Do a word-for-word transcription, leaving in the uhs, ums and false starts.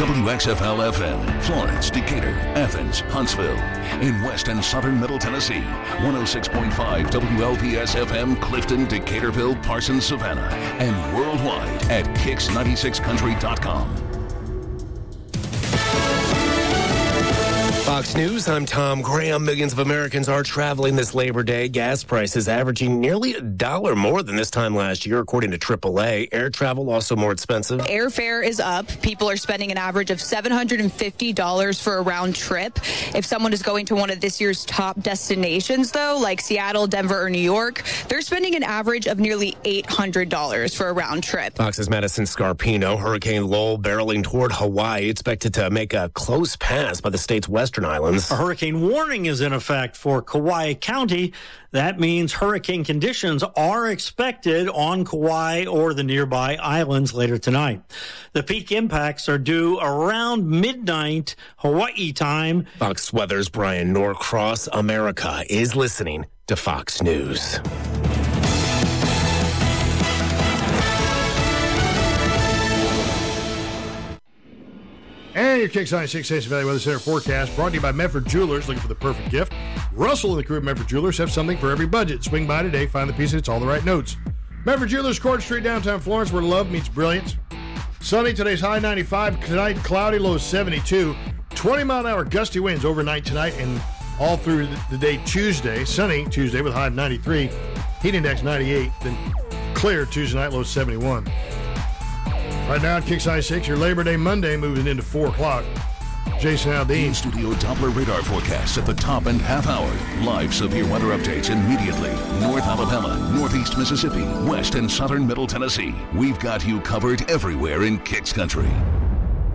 W X F L F M, Florence, Decatur, Athens, Huntsville. In West and Southern Middle Tennessee, one oh six point five W L P S F M, Clifton, Decaturville, Parsons, Savannah. And worldwide at kicks ninety-six country dot com. Fox News, I'm Tom Graham. Millions of Americans are traveling this Labor Day. Gas prices averaging nearly a dollar more than this time last year, according to triple A. Air travel also more expensive. Airfare is up. People are spending an average of seven hundred fifty dollars for a round trip. If someone is going to one of this year's top destinations, though, like Seattle, Denver, or New York, they're spending an average of nearly eight hundred dollars for a round trip. Fox's Madison Scarpino. Hurricane Lowell barreling toward Hawaii, expected to make a close pass by the state's western islands. A hurricane warning is in effect for Kauai County. That means hurricane conditions are expected on Kauai or the nearby islands later tonight. The peak impacts are due around midnight Hawaii time. Fox Weather's Brian Norcross. America is listening to Fox News. And your Kicks ninety-six Station Valley Weather Center forecast brought to you by Medford Jewelers. Looking for the perfect gift? Russell and the crew at Medford Jewelers have something for every budget. Swing by today, find the piece that's all the right notes. Medford Jewelers, Court Street, downtown Florence, where love meets brilliance. Sunny, today's high ninety-five. Tonight, cloudy, low seventy-two. twenty mile an hour gusty winds overnight tonight and all through the day Tuesday. Sunny Tuesday with a high of ninety-three. Heat index ninety-eight. Then clear Tuesday night, low seventy-one. Right now at Kicks ninety-six, your Labor Day Monday moving into four o'clock. Jason Aldean. In-studio Doppler radar forecasts at the top and half hour. Live severe weather updates immediately. North Alabama, Northeast Mississippi, West and Southern Middle Tennessee. We've got you covered everywhere in Kicks Country.